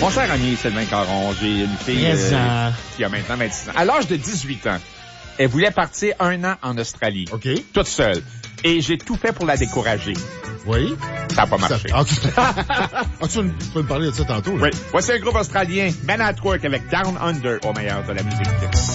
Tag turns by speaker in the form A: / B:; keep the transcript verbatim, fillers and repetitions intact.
A: Mon cher ami Sylvain Caron, j'ai une fille euh, qui a maintenant vingt-six ans. À l'âge de dix-huit ans, elle voulait partir un an en Australie.
B: OK.
A: Toute seule. Et j'ai tout fait pour la décourager.
B: Oui.
A: Ça n'a pas marché.
B: Ça... Okay. ah, tu peux me parler de ça tantôt, là?
A: Oui. Voici un groupe australien, Men at Work, avec Down Under, au meilleur de la musique.